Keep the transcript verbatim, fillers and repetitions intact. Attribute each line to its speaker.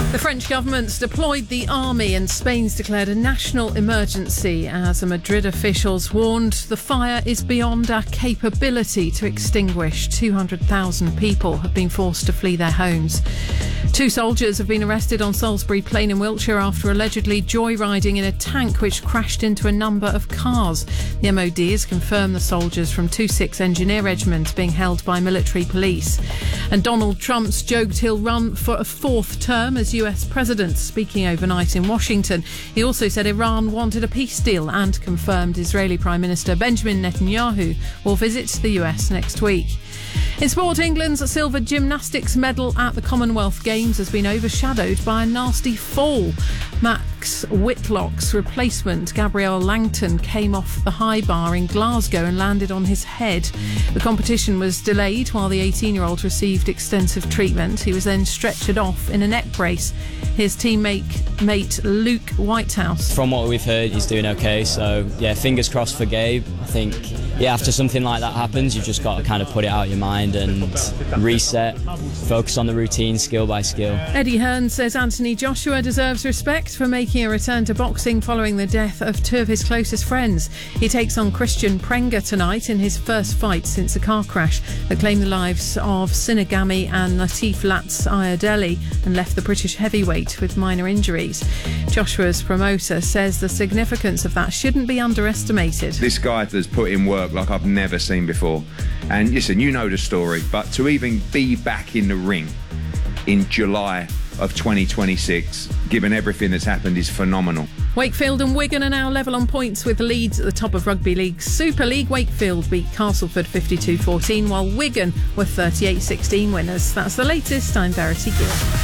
Speaker 1: The French government's deployed the army and Spain's declared a national emergency as Madrid officials warned the fire is beyond our capability to extinguish. two hundred thousand people have been forced to flee their homes. Two soldiers have been arrested on Salisbury Plain in Wiltshire after allegedly joyriding in a tank which crashed into a number of cars. The M O D has confirmed the soldiers from two six Engineer Regiment being held by military police. And Donald Trump's joked he'll run for a fourth term as U S President. Speaking overnight in Washington, he also said Iran wanted a peace deal and confirmed Israeli Prime Minister Benjamin Netanyahu will visit the U S next week. In sport, England's silver gymnastics medal at the Commonwealth Games has been overshadowed by a nasty fall. Max Whitlock's replacement, Gabrielle Langton, came off the high bar in Glasgow and landed on his head. The competition was delayed while the eighteen-year-old received extensive treatment. He was then stretchered off in a neck brace. His teammate mate Luke Whitehouse.
Speaker 2: From what we've heard, he's doing okay, so yeah, fingers crossed for Gabe. I think, yeah, after something like that happens, you've just got to kind of put it out of your mind and reset, focus on the routine, skill by skill.
Speaker 1: Eddie Hearn says Anthony Joshua deserves respect for making a return to boxing following the death of two of his closest friends. He takes on Christian Prenga tonight in his first fight since a car crash that claimed the lives of Sinagami and Latif Lats Ayadeli and left the British heavyweight with minor injuries. Joshua's promoter says the significance of that shouldn't be underestimated.
Speaker 3: This guy has put in work like I've never seen before. And listen, you know the story, but to even be back in the ring in July of twenty twenty-six, given everything that's happened, is phenomenal.
Speaker 1: Wakefield and Wigan are now level on points with Leeds at the top of Rugby League Super League. Wakefield beat Castleford fifty-two fourteen, while Wigan were thirty-eight sixteen winners. That's the latest. I'm Verity Gill.